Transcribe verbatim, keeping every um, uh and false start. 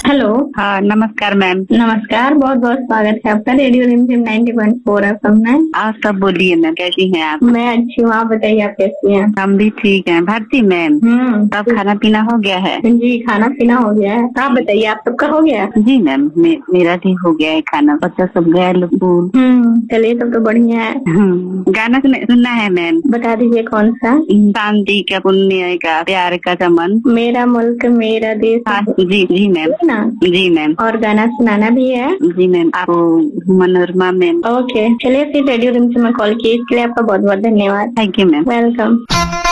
Hello. हाँ, नमस्कार ma'am. नमस्कार, बहुत बहुत स्वागत है आपका रेडियो रिमझिम नाइन्टी पॉइंट फोर एफएम में। आप सब बोलिए मैम, कैसी हैं आप? मैं अच्छी हूँ, आप बताइए आप कैसी हैं? हम भी ठीक हैं। भारती मैम, हम्म सब खाना पीना हो गया है? जी, खाना पीना हो गया है। आप बताइए आप सबका हो गया? जी मैम, मे, मेरा भी हो गया है खाना। बच्चा सब गया स्कूल। हम्म चलिए, सब तो बढ़िया है। हम्म, गाना सुन- सुनना है मैम? बता दीजिए कौन सा? शांति का, पुण्य का, प्यार का चमन। मेरा मुल्क मेरा देश। हाँ जी जी मैम। है ना? जी मैम। और गाना सुनाना भी है? जी मैम, आपको मनोरमा मैम। ओके, चलिए फिर रेडियो रिमझिम में कॉल किए इसके लिए आपका बहुत बहुत धन्यवाद। Thank you ma'am. वेलकम।